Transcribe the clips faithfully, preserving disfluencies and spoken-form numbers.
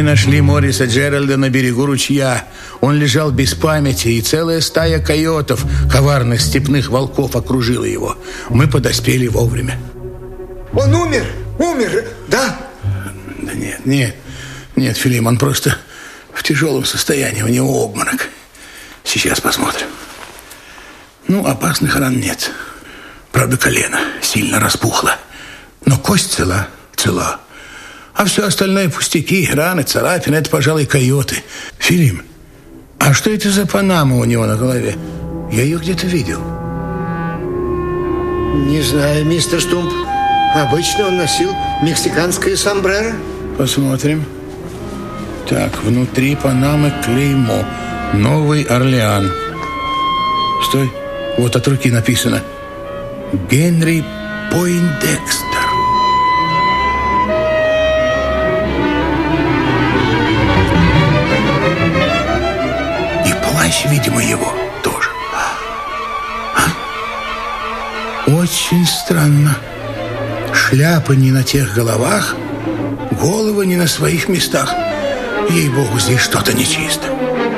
нашли Мориса Джеральда на берегу ручья. Он лежал без памяти, и целая стая койотов, коварных степных волков, окружила его. Мы подоспели вовремя. Он умер? Умер, да? Да нет, нет, нет, Филим, он просто в тяжелом состоянии, у него обморок. Сейчас посмотрим. Ну, опасных ран нет. Правда, колено сильно распухло. Но кость цела, цела. А все остальное пустяки, раны, царапины, это, пожалуй, койоты. Филим, а что это за панама у него на голове? Я ее где-то видел. Не знаю, мистер Стумп. Обычно он носил мексиканское сомбреро. Посмотрим. Так, внутри панамы клеймо. Новый Орлеан. Стой. Вот от руки написано. Генри Пойндекстер. И плащ, видимо, его тоже. А? Очень странно. Шляпа не на тех головах, головы не на своих местах. Ей-богу, здесь что-то нечисто.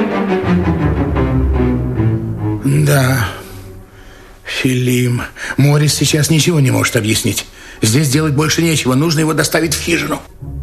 Да, Филим, Морис сейчас ничего не может объяснить. Здесь делать больше нечего, нужно его доставить в хижину.